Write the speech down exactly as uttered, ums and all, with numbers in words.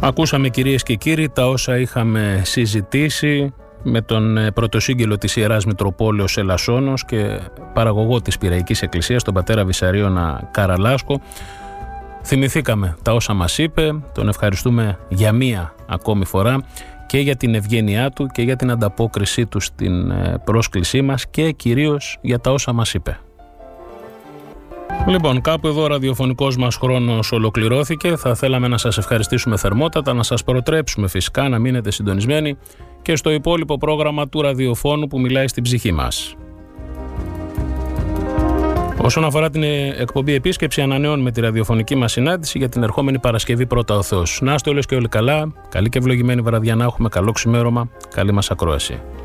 Ακούσαμε, κυρίες και κύριοι, τα όσα είχαμε συζητήσει με τον πρωτοσύγγελο της Ιεράς Μητροπόλεως Ελασσόνος και παραγωγό της Πειραϊκής Εκκλησίας, τον πατέρα Βυσαρίωνα Καραλάσκο. Θυμηθήκαμε τα όσα μας είπε, τον ευχαριστούμε για μία ακόμη φορά και για την ευγένειά του και για την ανταπόκρισή του στην πρόσκλησή μας και κυρίως για τα όσα μας είπε. Λοιπόν, κάπου εδώ ο ραδιοφωνικός μας χρόνος ολοκληρώθηκε. Θα θέλαμε να σας ευχαριστήσουμε θερμότατα, να σας προτρέψουμε φυσικά να μείνετε συντονισμένοι και στο υπόλοιπο πρόγραμμα του ραδιοφώνου που μιλάει στην ψυχή μας. Όσον αφορά την εκπομπή επίσκεψη, ανανεώνουμε τη ραδιοφωνική μας συνάντηση για την ερχόμενη Παρασκευή, πρώτα ο Θεός. Να είστε όλες και όλοι καλά, καλή και ευλογημένη βραδιά να έχουμε, καλό ξημέρωμα, καλή μας ακρόαση.